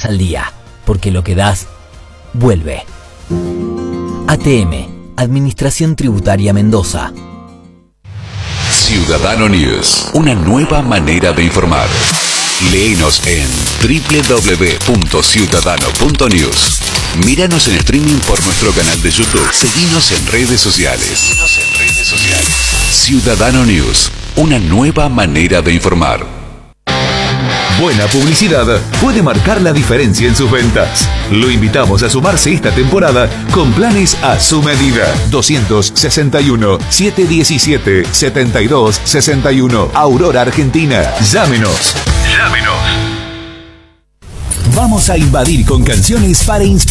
estás al día, porque lo que das, vuelve. ATM, Administración Tributaria Mendoza. Ciudadano News, una nueva manera de informar. Léenos en www.ciudadano.news. Míranos en streaming por nuestro canal de YouTube. Seguinos en redes sociales. Ciudadano News, una nueva manera de informar. Buena publicidad puede marcar la diferencia en sus ventas. Lo invitamos a sumarse esta temporada con planes a su medida. 261-717-7261. Aurora, Argentina. Llámenos. Vamos a invadir con canciones para inspirar.